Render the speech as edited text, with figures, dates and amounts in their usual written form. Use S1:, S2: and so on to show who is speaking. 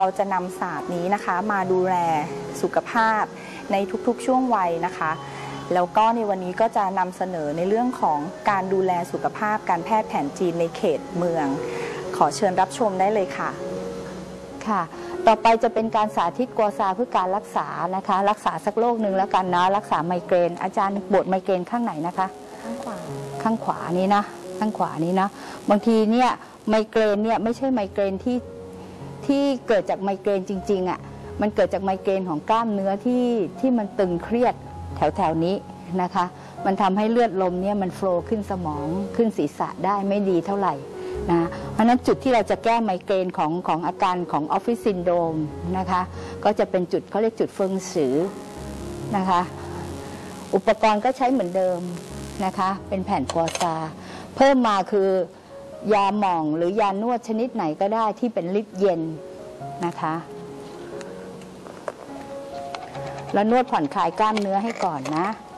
S1: เราจะนำศาสตร์นี้นะคะมาดูแลสุขภาพในทุกๆช่วงวัยนะคะแล้วก็ในวันนี้ก็จะนำเสนอในเรื่องของการดูแลสุขภาพการแพทย์แผนจีนในเขตเมืองขอเชิญรับชมได้เลยค่ะ
S2: ค่ะต่อไปจะเป็นการสาธิตกัวซาเพื่อการรักษานะคะรักษาสักโรคหนึ่งแล้วกันนะรักษาไมเกรนอาจารย์ปวดไมเกรนข้างไหนนะคะข้างขวานี้นะข้างขวานี้นะบางทีเนี่ยไมเกรนเนี่ยไม่ใช่ไมเกรนที่เกิดจากไมเกรนจริงๆอ่ะมันเกิดจากไมเกรนของกล้ามเนื้อที่มันตึงเครียดแถวนี้นะคะมันทำให้เลือดลมเนี่ยมันโฟลว์ขึ้นสมองขึ้นศีรษะได้ไม่ดีเท่าไหร่นะเพราะนั้นจุดที่เราจะแก้ไมเกรนของอาการของออฟฟิศซินโดรมนะคะก็จะเป็นจุดเขาเรียกจุดเฟิงสือนะคะอุปกรณ์ก็ใช้เหมือนเดิมนะคะเป็นแผ่นกัวซาเพิ่มมาคือยาหม่องหรือยานวดชนิดไหนก็ได้ที่เป็นฤทธิ์เย็นนะคะแล้วนวดผ่อนคลายกล้ามเนื้อให้ก่อนนะ